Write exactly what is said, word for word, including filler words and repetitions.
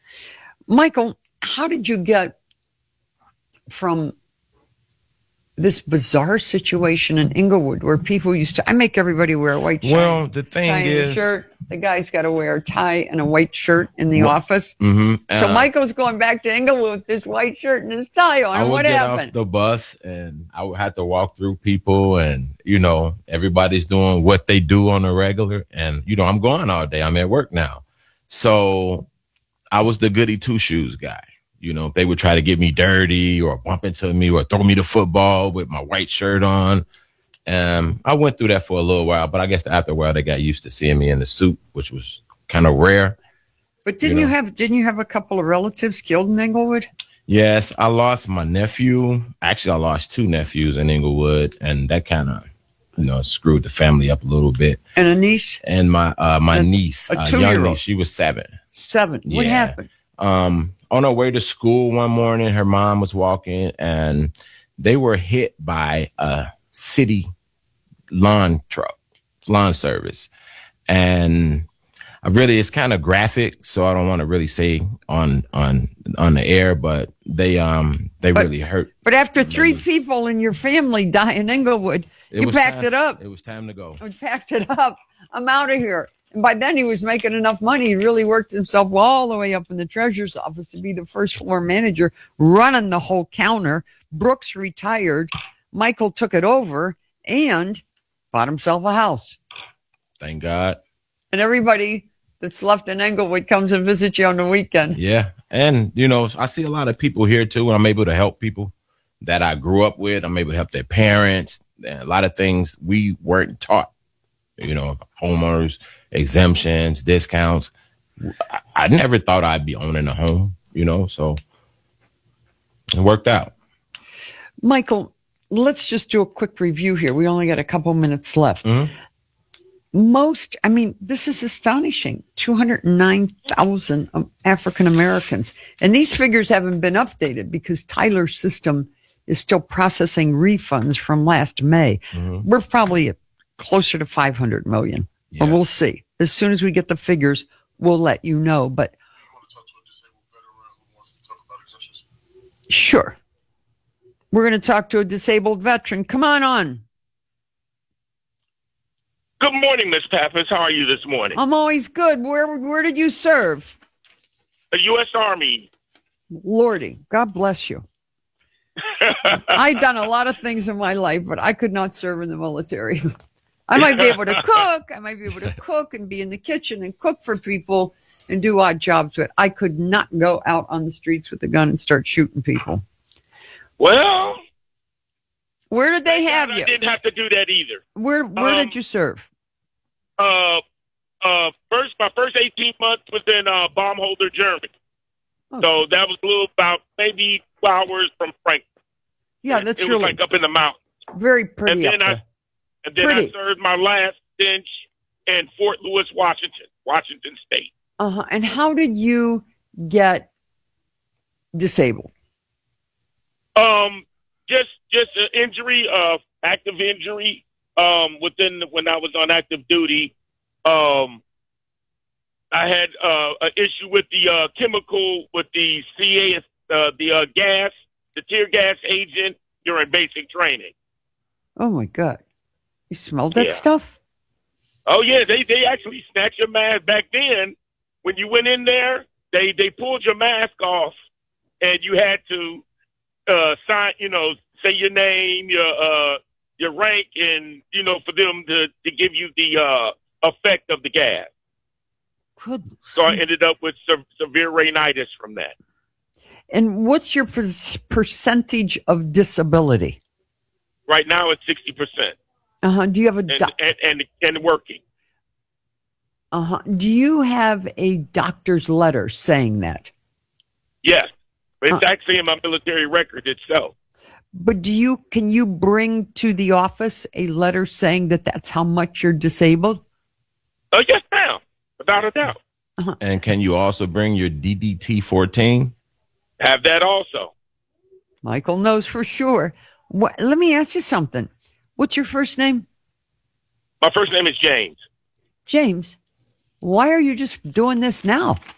Michael, how did you get from this bizarre situation in Inglewood where people used to, I make everybody wear a white shirt. Well, the thing tie is, and a shirt. The guy's got to wear a tie and a white shirt in the well, office. Mm-hmm, uh, so Michael's going back to Inglewood with this white shirt and his tie on. I would what get happened? off the bus and I would have to walk through people, and you know, everybody's doing what they do on a regular, and you know, I'm gone all day. I'm at work now, so I was the goody two shoes guy. You know, they would try to get me dirty or bump into me or throw me the football with my white shirt on. Um, I went through that for a little while, but I guess after a while they got used to seeing me in the suit, which was kind of rare. But didn't you, know? you have didn't you have a couple of relatives killed in Inglewood? Yes, I lost my nephew. Actually, I lost two nephews in Inglewood, and that kind of, you know, screwed the family up a little bit. And a niece? And my uh, my a, niece, a uh, two-year-old. young niece, she was seven. Seven. What yeah. happened? Um. On her way to school one morning, her mom was walking and they were hit by a city lawn truck, lawn service. And I really, it's kind of graphic, so I don't want to really say on on on the air, but they um they but, really hurt. But after three was, people in your family die in Inglewood, you packed time, it up. It was time to go. I packed it up. I'm out of here. And by then he was making enough money. He really worked himself all the way up in the treasurer's office to be the first floor manager, running the whole counter. Brooks retired. Michael took it over and bought himself a house. Thank God. And everybody that's left in Inglewood comes and visits you on the weekend. Yeah. And, you know, I see a lot of people here, too, and I'm able to help people that I grew up with. I'm able to help their parents. And a lot of things we weren't taught, you know, homeowners, exemptions, discounts. I, I never thought I'd be owning a home, you know, so it worked out. Michael, let's just do a quick review here. We only got a couple minutes left. Mm-hmm. Most, I mean, this is astonishing. two hundred nine thousand African Americans. And these figures haven't been updated because Tyler's system is still processing refunds from last May. Mm-hmm. We're probably at closer to five hundred million. Yeah. But we'll see. As soon as we get the figures, we'll let you know. But sure. We're going to talk to a disabled veteran. Come on on. Good morning, Miz Pappas. How are you this morning? I'm always good. Where where did you serve? The U S Army. Lordy, God bless you. I've done a lot of things in my life, but I could not serve in the military. I might be able to cook. I might be able to cook and be in the kitchen and cook for people and do odd jobs, but I could not go out on the streets with a gun and start shooting people. Well, where did they have you? I didn't have to do that either. Where Where um, did you serve? Uh, uh, first, my first eighteen months was in uh, Baumholder, Germany. Oh. So that was a little about maybe two hours from Frankfurt. Yeah, that's it really was like up in the mountains. Very pretty. And then up I. there. And then Pretty. I served my last stint in Fort Lewis, Washington, Washington State. Uh-huh. And how did you get disabled? Um, just just an injury, uh, active injury. Um, within the, when I was on active duty, um, I had uh, an issue with the uh, chemical, with the C A, uh, the uh, gas, the tear gas agent during basic training. Oh my God. You smelled that yeah. stuff? Oh, yeah. They they actually snatched your mask back then. When you went in there, they, they pulled your mask off, and you had to uh, sign, you know, say your name, your uh, your rank, and, you know, for them to, to give you the uh, effect of the gas. Goodness. So I ended up with se- severe rhinitis from that. And what's your per- percentage of disability? Right now it's sixty percent. Uh-huh. Do you have a do- and, and, and and working? Uh-huh. Do you have a doctor's letter saying that? Yes. It's uh, actually in my military record itself. But do you can you bring to the office a letter saying that that's how much you're disabled? Oh, yes, ma'am. Without a doubt. Uh-huh. And can you also bring your D D T fourteen? Have that also. Michael knows for sure. What, let me ask you something. What's your first name? My first name is James. James, why are you just doing this now?